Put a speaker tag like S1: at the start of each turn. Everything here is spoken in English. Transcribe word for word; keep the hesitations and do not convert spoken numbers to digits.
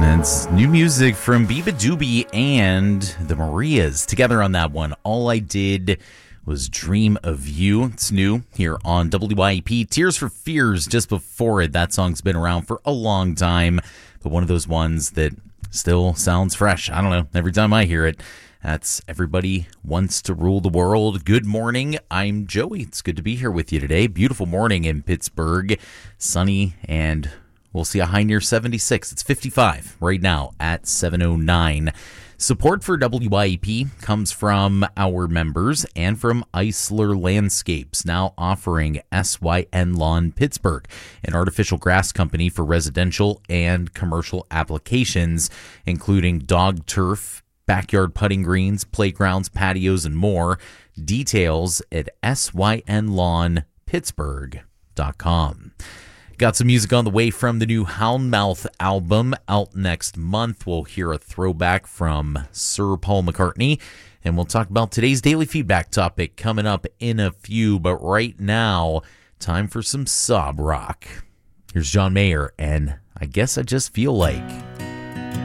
S1: And it's new music from Biba Doobie and the Marias together on that one. All I Did Was Dream of You. It's new here on W Y E P. Tears for Fears just before it. That song's been around for a long time, but one of those ones that still sounds fresh. I don't know. Every time I hear it, that's Everybody Wants to Rule the World. Good morning. I'm Joey. It's good to be here with you today. Beautiful morning in Pittsburgh. Sunny, and we'll see a high near seventy-six. It's fifty-five right now at seven oh nine. Support for W Y E P comes from our members and from Eisler Landscapes, now offering S Y N Lawn Pittsburgh, an artificial grass company for residential and commercial applications, including dog turf, backyard putting greens, playgrounds, patios, and more. Details at S Y N lawn pittsburgh dot com. Got some music on the way from the new Houndmouth album out next month. We'll hear a throwback from Sir Paul McCartney, and we'll talk about today's daily feedback topic coming up in a few. But right now, time for some sob rock. Here's John Mayer, and I Guess I Just Feel Like.